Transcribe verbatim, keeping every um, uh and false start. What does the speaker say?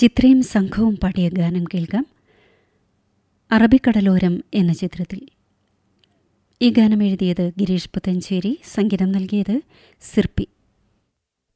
ചിത്രയും സംഘവും പാടിയ ഗാനം കേൾക്കാം. അറബിക്കടലോരം എന്ന ചിത്രത്തിൽ. ഈ ഗാനം എഴുതിയത് ഗിരീഷ് പുത്തഞ്ചേരി, സംഗീതം നൽകിയത് സിർപ്പി.